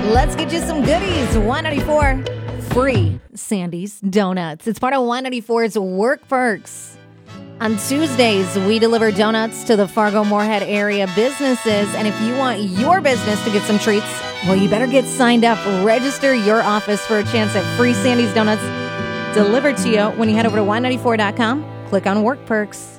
Let's get you some goodies. 194 free Sandy's Donuts. It's part of 194's Work Perks. On Tuesdays, we deliver donuts to the Fargo-Moorhead area businesses. And if you want your business to get some treats, well, you better get signed up. Register your office for a chance at free Sandy's Donuts delivered to you when you head over to 194.com. Click on Work Perks.